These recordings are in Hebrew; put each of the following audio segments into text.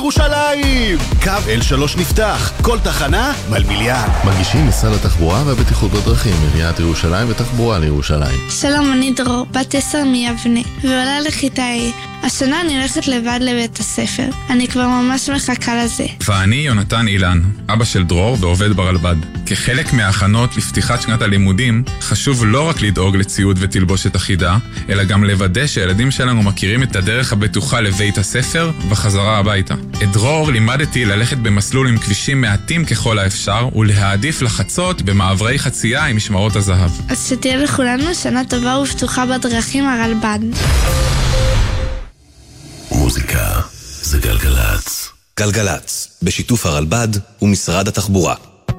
ירושלים! קו L3 נפתח, כל תחנה מלמיליאן. מגישים משרד התחבורה והבטיחות בדרכים, עיריית ירושלים ותחבורה לירושלים. שלום, אני דרור, בת 10 מיבנה, ועולה לכיתה A. השנה אני הולכת לבד לבית הספר. אני כבר ממש מחכה לזה. ואני יונתן אילן, אבא של דרור ועובד ברלב"ד. כחלק מההכנות לפתיחת שנת הלימודים, חשוב לא רק לדאוג לציוד ותלבושת אחידה, אלא גם לוודא שהילדים שלנו מכירים את הדרך הבטוחה לבית הספר וחזרה הביתה. את דרור לימדתי ללכת במסלול עם כבישים מעטים ככל האפשר, ולהעדיף לחצות במעברי חצייה עם משמרות הזהב. אז שתהיה לכולנו שנה טובה ובטוחה בדרכים הרלב"ד. מוזיקה זה גלגלץ. גלגלץ, בשיתוף הרלב"ד ומשרד התחבורה.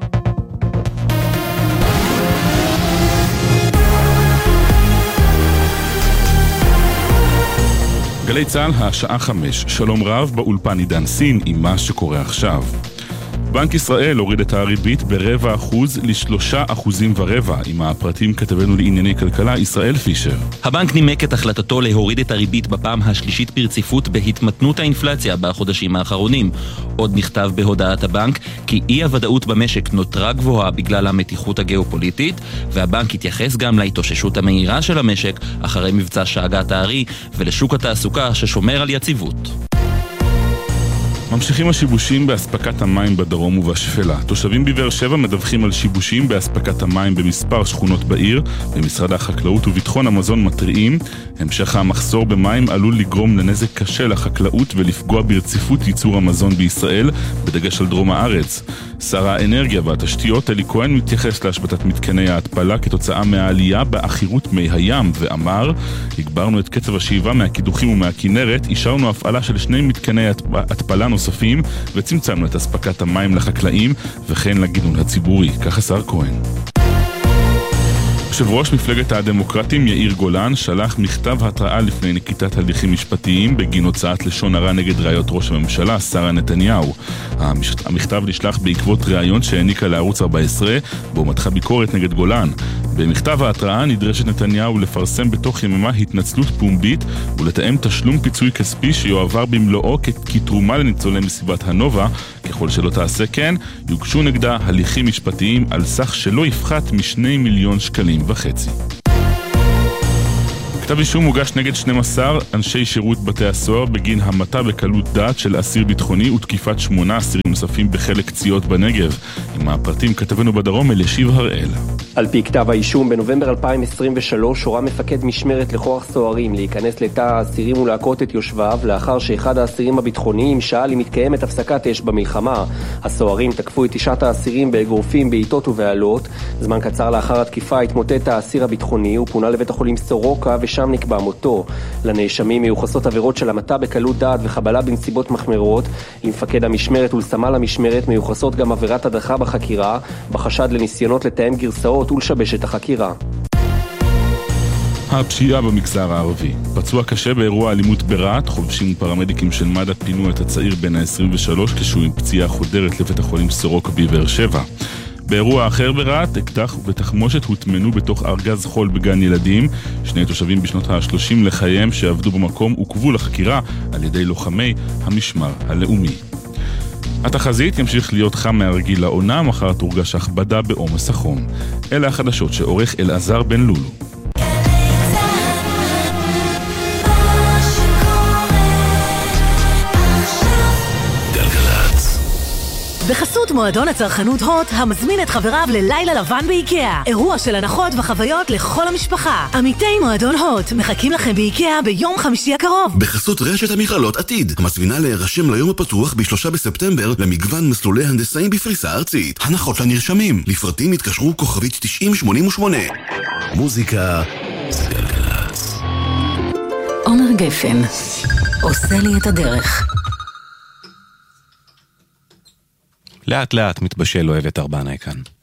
גלי צהל, השעה 5. שלום רב, באולפן עידן סין עם מה שקורה עכשיו. בנק ישראל הוריד את הריבית ב0.25% ל3.25%. עם הפרטים כתבנו לענייני כלכלה ישראל פישר. הבנק נימק את החלטתו להוריד את הריבית בפעם השלישית ברציפות בהתמתנות האינפלציה בחודשים האחרונים. עוד נכתב בהודעת הבנק כי אי הוודאות במשק נותרה גבוהה בגלל המתיחות הגיאופוליטית, והבנק התייחס גם להתאוששות המהירה של המשק אחרי מבצע שאגת הארי ולשוק התעסוקה ששומר על יציבות. ממשיכים השיבושים באספקת המים בדרום ובשפלה. תושבים בבאר שבע מדווחים על שיבושים באספקת המים במספר שכונות בעיר. במשרד החקלאות וביטחון המזון מתריעים. המשך המחסור במים עלול לגרום לנזק קשה לחקלאות ולפגוע ברציפות ייצור המזון בישראל, בדגש על דרום הארץ. שר האנרגיה והתשתיות אלי כהן מתייחס להשבתת מתקני ההתפלה כתוצאה מהעלייה באחירות מי הים, ואמר: הגברנו את קצב השאיבה מהקידוחים ומהכינרת, אישרנו הפעלה של 2 מתקני התפלה נוספים וצמצמנו את אספקת המים לחקלאים וכן לגידול הציבורי. כך השר כהן. יושב ראש מפלגת הדמוקרטים יאיר גולן שלח מכתב התראה לפני נקיטת הליכים משפטיים בגין הוצאת לשון הרע נגד רעיות ראש הממשלה שרה נתניהו. המכתב נשלח בעקבות ראיון שהעניקה לערוץ 14 בו מתחה ביקורת נגד גולן. במכתב ההתראה נדרשת נתניהו לפרסם בתוך יממה התנצלות פומבית ולתאם תשלום פיצוי כספי שיועבר במלואו כתרומה לניצולי מסיבת הנובה. ככל שלא תעשה כן, יוגשו נגדה הליכים משפטיים על סך שלא יפחת מ2.5 מיליון שקלים. כתב אישום הוגש נגד 12 אנשי שירות בתי הסוהר בגין המתה בקלות דעת של אסיר ביטחוני ותקיפת 8 אסירים נוספים בחלק קציעות בנגב. עם הפרטים כתבנו בדרום אלישיב הראל. על פי כתב האישום, בנובמבר 2023 הורה מפקד משמרת לכוח סוהרים להיכנס לתא האסירים ולהכות את יושביו לאחר שאחד האסירים הביטחוניים שאל אם מתקיימת הפסקת אש במלחמה. הסוהרים תקפו את 9 האסירים באגרופים, בעיטות ובעלות. זמן קצר לאחר התקיפה התמוטט האסיר הביטחוני ופונה לבית החולים סורוקה ושם נקבע מותו. לנאשמים מיוחסות עבירות של המתה בקלות דעת וחבלה בנסיבות מחמירות. למפקד המשמרת ולסמל המשמרת מיוחסות גם עבירת הדחה בחקירה, בחשד לניסיונות לתאם גרסאות ולשבש את החקירה. הפשיעה במגזר הערבי. פצוע קשה באירוע אלימות ברעת, חובשים ופרמדיקים של מד"א פינו את הצעיר בן ה-23 כשהוא עם פציעה חודרת לבית החולים סורוקה בבאר שבע. באירוע אחר ברעת, אקדח ותחמושת הוטמנו בתוך ארגז חול בגן ילדים. 2 תושבים בשנות ה-30 לחייהם שעבדו במקום עוכבו לחקירה על ידי לוחמי המשמר הלאומי. התחזית ימשיך להיות חם מהרגיל לעונה, מחר תורגש הכבדה בעומס החום. אלה החדשות שעורך אלעזר בן לולו. בחסות מועדון הצרכנות הוט, המזמין את חבריו ללילה לבן באיקאה. אירוע של הנחות וחוויות לכל המשפחה. עמיתי מועדון הוט מחכים לכם באיקאה ביום חמישי הקרוב. בחסות רשת המכללות עתיד, המזמינה להירשם ליום הפתוח ב3 בספטמבר למגוון מסלולי הנדסאים בפריסה ארצית. הנחות לנרשמים. לפרטים התקשרו כוכבית 9088. מוזיקה זה גלגלץ. עומר גפן עושה לי את הדרך. לאט לאט מתבשל אוהבת ארבנה כאן.